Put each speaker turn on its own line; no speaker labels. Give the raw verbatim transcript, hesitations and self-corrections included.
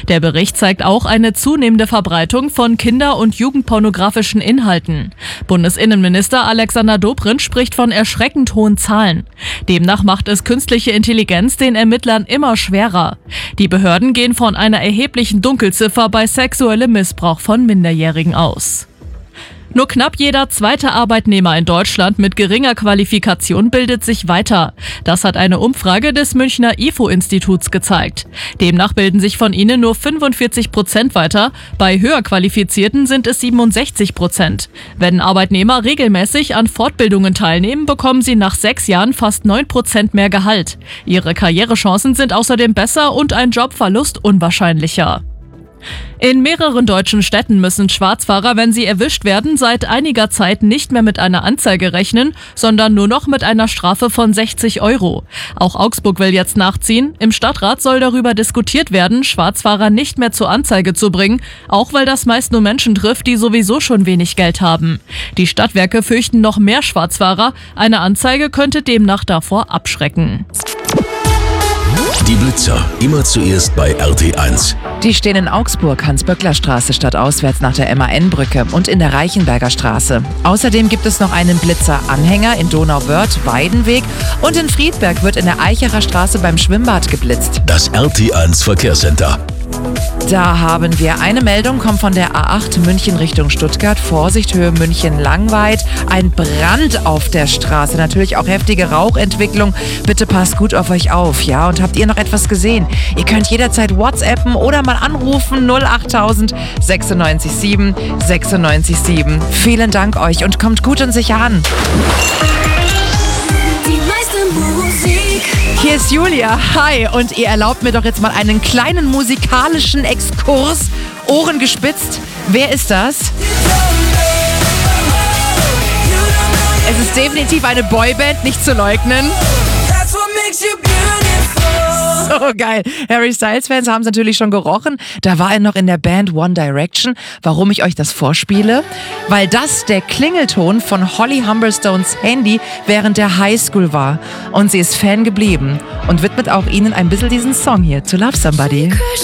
Der Bericht zeigt auch eine zunehmende Verbreitung von kinder- und jugendpornografischen Inhalten. Bundesinnenminister Alexander Dobrindt spricht von erschreckend hohen Zahlen. Demnach macht es künstliche Intelligenz den Ermittlern immer schwerer. Die Behörden gehen von einer erheblichen Dunkelziffer bei sexuellem Missbrauch von Minderjährigen aus. Nur knapp jeder zweite Arbeitnehmer in Deutschland mit geringer Qualifikation bildet sich weiter. Das hat eine Umfrage des Münchner I F O-Instituts gezeigt. Demnach bilden sich von ihnen nur fünfundvierzig Prozent weiter, bei höher Qualifizierten sind es siebenundsechzig Prozent. Wenn Arbeitnehmer regelmäßig an Fortbildungen teilnehmen, bekommen sie nach sechs Jahren fast neun Prozent mehr Gehalt. Ihre Karrierechancen sind außerdem besser und ein Jobverlust unwahrscheinlicher. In mehreren deutschen Städten müssen Schwarzfahrer, wenn sie erwischt werden, seit einiger Zeit nicht mehr mit einer Anzeige rechnen, sondern nur noch mit einer Strafe von sechzig Euro. Auch Augsburg will jetzt nachziehen. Im Stadtrat soll darüber diskutiert werden, Schwarzfahrer nicht mehr zur Anzeige zu bringen, auch weil das meist nur Menschen trifft, die sowieso schon wenig Geld haben. Die Stadtwerke fürchten noch mehr Schwarzfahrer. Eine Anzeige könnte demnach davor abschrecken.
Die Blitzer, immer zuerst bei R T eins.
Die stehen in Augsburg, Hans-Böckler-Straße stadtauswärts nach der M A N-Brücke und in der Reichenberger Straße. Außerdem gibt es noch einen Blitzer-Anhänger in Donauwörth-Weidenweg und in Friedberg wird in der Eicherer Straße beim Schwimmbad geblitzt.
Das R T eins Verkehrscenter.
Da haben wir eine Meldung, kommt von der A acht München Richtung Stuttgart. Vorsicht, Höhe München-Langweid. Ein Brand auf der Straße, natürlich auch heftige Rauchentwicklung. Bitte passt gut auf euch auf, ja? Und habt ihr noch etwas gesehen? Ihr könnt jederzeit WhatsAppen oder mal anrufen null achttausend sechsundneunzig sieben sechsundneunzig sieben. Vielen Dank euch und kommt gut und sicher an. Hier ist Julia, hi, und ihr erlaubt mir doch jetzt mal einen kleinen musikalischen Exkurs. Ohren gespitzt, wer ist das? Es ist definitiv eine Boyband, nicht zu leugnen. So geil. Harry Styles-Fans haben es natürlich schon gerochen. Da war er noch in der Band One Direction. Warum ich euch das vorspiele? Weil das der Klingelton von Holly Humberstones Handy während der Highschool war. Und sie ist Fan geblieben und widmet auch ihnen ein bisschen diesen Song hier, To Love Somebody.